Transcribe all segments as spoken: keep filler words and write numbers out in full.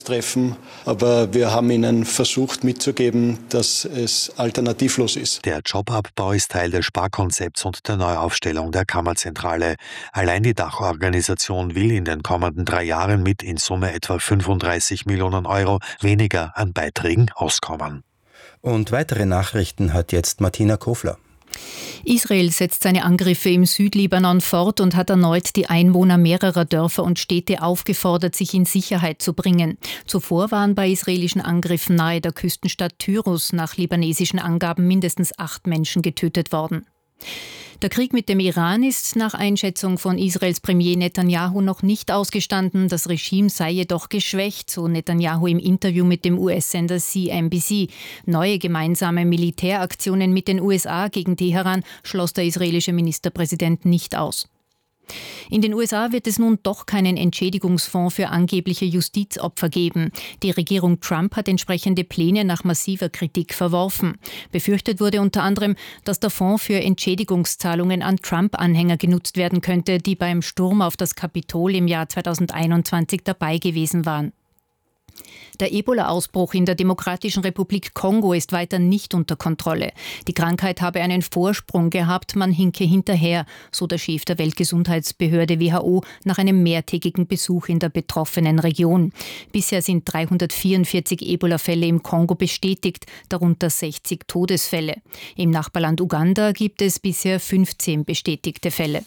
treffen, aber wir haben ihnen versucht mitzugeben, dass es alternativlos ist. Der Jobabbau ist Teil des Sparkonzepts und der Neuaufstellung der Kammerzentrale. Allein die Dachorganisation will in den kommenden drei Jahren mit in Summe etwa fünfunddreißig Millionen Euro weniger an Beiträgen auskommen. Und weitere Nachrichten hat jetzt Martina Kofler. Israel setzt seine Angriffe im Südlibanon fort und hat erneut die Einwohner mehrerer Dörfer und Städte aufgefordert, sich in Sicherheit zu bringen. Zuvor waren bei israelischen Angriffen nahe der Küstenstadt Tyrus nach libanesischen Angaben mindestens acht Menschen getötet worden. Der Krieg mit dem Iran ist nach Einschätzung von Israels Premier Netanyahu noch nicht ausgestanden. Das Regime sei jedoch geschwächt, so Netanyahu im Interview mit dem U S-Sender C N B C. Neue gemeinsame Militäraktionen mit den U S A gegen Teheran schloss der israelische Ministerpräsident nicht aus. In den U S A wird es nun doch keinen Entschädigungsfonds für angebliche Justizopfer geben. Die Regierung Trump hat entsprechende Pläne nach massiver Kritik verworfen. Befürchtet wurde unter anderem, dass der Fonds für Entschädigungszahlungen an Trump-Anhänger genutzt werden könnte, die beim Sturm auf das Kapitol im Jahr zweitausendeinundzwanzig dabei gewesen waren. Der Ebola-Ausbruch in der Demokratischen Republik Kongo ist weiter nicht unter Kontrolle. Die Krankheit habe einen Vorsprung gehabt, man hinke hinterher, so der Chef der Weltgesundheitsbehörde W H O nach einem mehrtägigen Besuch in der betroffenen Region. Bisher sind dreihundertvierundvierzig Ebola-Fälle im Kongo bestätigt, darunter sechzig Todesfälle. Im Nachbarland Uganda gibt es bisher fünfzehn bestätigte Fälle.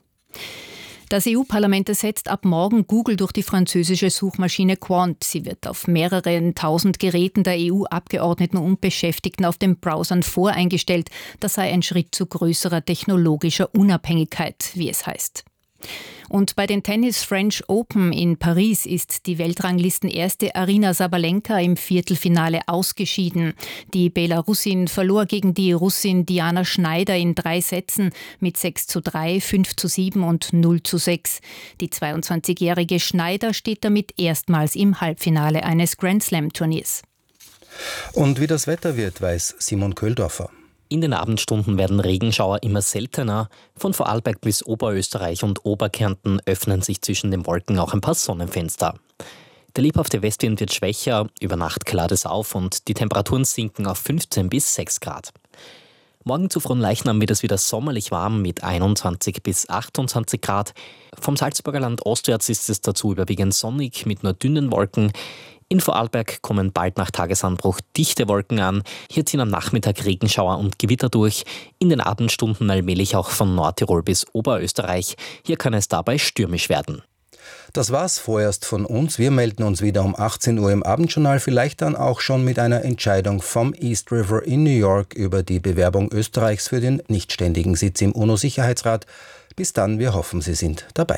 Das E U-Parlament ersetzt ab morgen Google durch die französische Suchmaschine Qwant. Sie wird auf mehreren tausend Geräten der E U-Abgeordneten und Beschäftigten auf den Browsern voreingestellt. Das sei ein Schritt zu größerer technologischer Unabhängigkeit, wie es heißt. Und bei den Tennis French Open in Paris ist die Weltranglistenerste Aryna Sabalenka im Viertelfinale ausgeschieden. Die Belarusin verlor gegen die Russin Diana Schneider in drei Sätzen mit sechs zu drei, fünf zu sieben und null zu sechs. Die zweiundzwanzigjährige Schneider steht damit erstmals im Halbfinale eines Grand-Slam-Turniers. Und wie das Wetter wird, weiß Simon Köhldorfer. In den Abendstunden werden Regenschauer immer seltener. Von Vorarlberg bis Oberösterreich und Oberkärnten öffnen sich zwischen den Wolken auch ein paar Sonnenfenster. Der lebhafte Westwind wird schwächer, über Nacht klart es auf und die Temperaturen sinken auf fünfzehn bis sechs Grad. Morgen zu Fronleichnam wird es wieder sommerlich warm mit einundzwanzig bis achtundzwanzig Grad. Vom Salzburger Land ostwärts ist es dazu überwiegend sonnig mit nur dünnen Wolken. In Vorarlberg kommen bald nach Tagesanbruch dichte Wolken an. Hier ziehen am Nachmittag Regenschauer und Gewitter durch. In den Abendstunden allmählich auch von Nordtirol bis Oberösterreich. Hier kann es dabei stürmisch werden. Das war's vorerst von uns. Wir melden uns wieder um achtzehn Uhr im Abendjournal, vielleicht dann auch schon mit einer Entscheidung vom East River in New York über die Bewerbung Österreichs für den nichtständigen Sitz im UNO-Sicherheitsrat. Bis dann, wir hoffen, Sie sind dabei.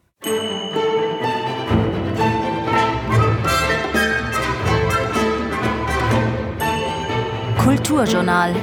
Kulturjournal.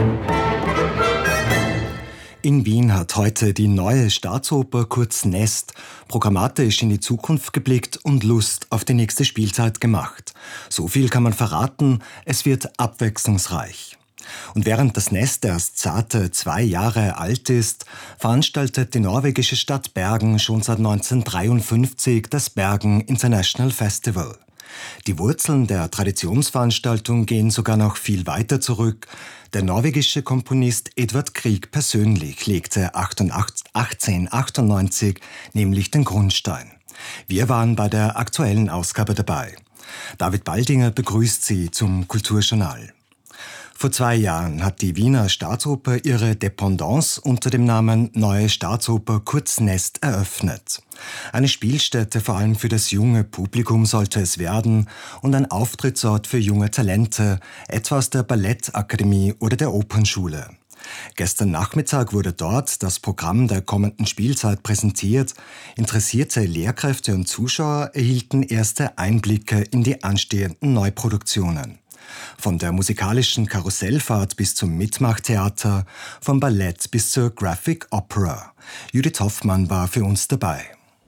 In Wien hat heute die neue Staatsoper kurz Nest programmatisch in die Zukunft geblickt und Lust auf die nächste Spielzeit gemacht. So viel kann man verraten, es wird abwechslungsreich. Und während das Nest erst zarte zwei Jahre alt ist, veranstaltet die norwegische Stadt Bergen schon seit neunzehnhundertdreiundfünfzig das Bergen International Festival. Die Wurzeln der Traditionsveranstaltung gehen sogar noch viel weiter zurück. Der norwegische Komponist Edvard Grieg persönlich legte achtzehnhundertachtundneunzig nämlich den Grundstein. Wir waren bei der aktuellen Ausgabe dabei. David Baldinger begrüßt Sie zum Kulturjournal. Vor zwei Jahren hat die Wiener Staatsoper ihre Dependance unter dem Namen Neue Staatsoper kurz Nest eröffnet. Eine Spielstätte vor allem für das junge Publikum sollte es werden und ein Auftrittsort für junge Talente, etwa aus der Ballettakademie oder der Opernschule. Gestern Nachmittag wurde dort das Programm der kommenden Spielzeit präsentiert. Interessierte Lehrkräfte und Zuschauer erhielten erste Einblicke in die anstehenden Neuproduktionen. Von der musikalischen Karussellfahrt bis zum Mitmachtheater, vom Ballett bis zur Graphic Opera. Judith Hoffmann war für uns dabei.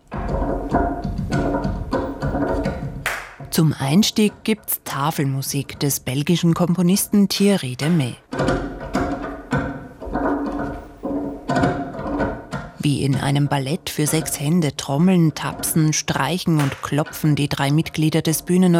Zum Einstieg gibt's Tafelmusik des belgischen Komponisten Thierry Demey. Wie in einem Ballett für sechs Hände trommeln, tapsen, streichen und klopfen die drei Mitglieder des Bühnenorchesters